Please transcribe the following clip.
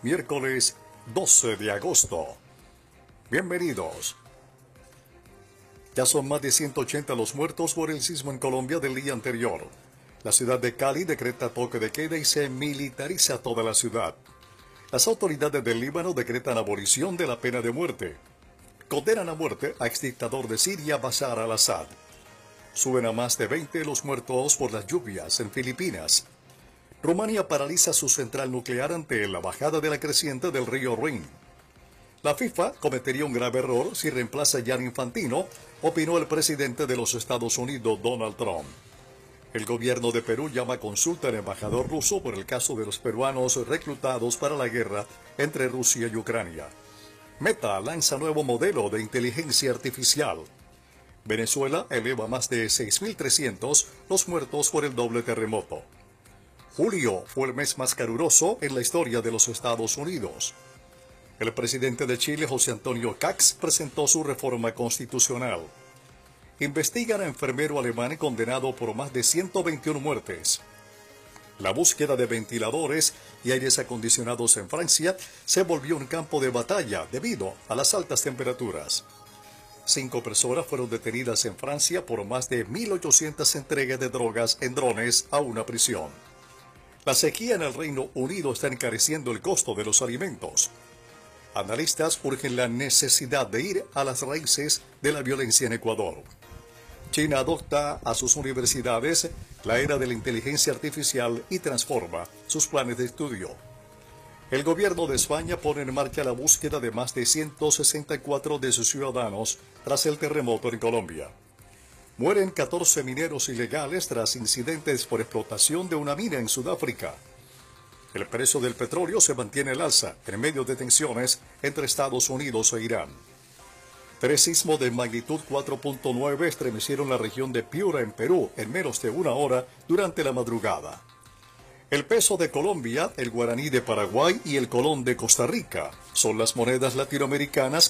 miércoles 12 de agosto. Bienvenidos. Ya son más de 180 los muertos por el sismo en Colombia del día anterior. La ciudad de Cali decreta toque de queda y se militariza toda la ciudad. Las autoridades del Líbano decretan abolición de la pena de muerte. Condenan a muerte a exdictador de Siria Bashar al-Assad. Suben a más de 20 los muertos por las lluvias en Filipinas. Rumania paraliza su central nuclear ante la bajada de la creciente del río Rin. La FIFA cometería un grave error si reemplaza a Gianni Infantino, opinó el presidente de los Estados Unidos, Donald Trump. El gobierno de Perú llama a consulta al embajador ruso por el caso de los peruanos reclutados para la guerra entre Rusia y Ucrania. Meta lanza nuevo modelo de inteligencia artificial. Venezuela eleva más de 6.300 los muertos por el doble terremoto. Julio fue el mes más caluroso en la historia de los Estados Unidos. El presidente de Chile, José Antonio Kaks, presentó su reforma constitucional. Investigan a enfermero alemán condenado por más de 121 muertes. La búsqueda de ventiladores y aires acondicionados en Francia se volvió un campo de batalla debido a las altas temperaturas. 5 personas fueron detenidas en Francia por más de 1.800 entregas de drogas en drones a una prisión. La sequía en el Reino Unido está encareciendo el costo de los alimentos. Analistas urgen la necesidad de ir a las raíces de la violencia en Ecuador. China adopta a sus universidades la era de la inteligencia artificial y transforma sus planes de estudio. El gobierno de España pone en marcha la búsqueda de más de 164 de sus ciudadanos tras el terremoto en Colombia. Mueren 14 mineros ilegales tras incidentes por explotación de una mina en Sudáfrica. El precio del petróleo se mantiene al alza en medio de tensiones entre Estados Unidos e Irán. 3 sismos de magnitud 4.9 estremecieron la región de Piura en Perú en menos de una hora durante la madrugada. El peso de Colombia, el guaraní de Paraguay y el colón de Costa Rica son las monedas latinoamericanas